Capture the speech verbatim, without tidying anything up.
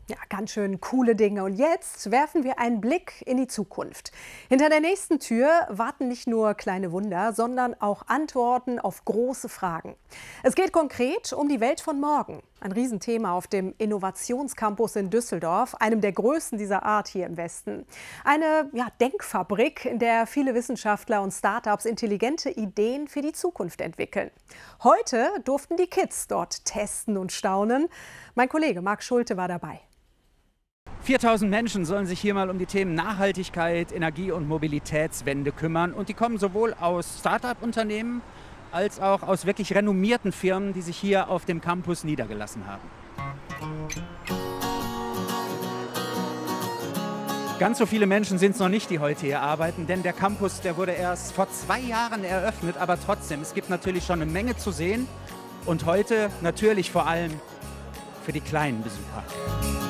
Ja, ganz schön coole Dinge. Und jetzt werfen wir einen Blick in die Zukunft. Hinter der nächsten Tür warten nicht nur kleine Wunder, sondern auch Antworten auf große Fragen. Es geht konkret um die Welt von morgen. Ein Riesenthema auf dem Innovationscampus in Düsseldorf, einem der größten dieser Art hier im Westen. Eine ja, Denkfabrik, in der viele Wissenschaftler und Startups intelligente Ideen für die Zukunft entwickeln. Heute durften die Kids dort testen und staunen. Mein Kollege Marc Schulte war dabei. viertausend Menschen sollen sich hier mal um die Themen Nachhaltigkeit, Energie- und Mobilitätswende kümmern. Und die kommen sowohl aus Start-up-Unternehmen als auch aus wirklich renommierten Firmen, die sich hier auf dem Campus niedergelassen haben. Ganz so viele Menschen sind es noch nicht, die heute hier arbeiten, denn der Campus, der wurde erst vor zwei Jahren eröffnet, aber trotzdem, es gibt natürlich schon eine Menge zu sehen und heute natürlich vor allem für die kleinen Besucher.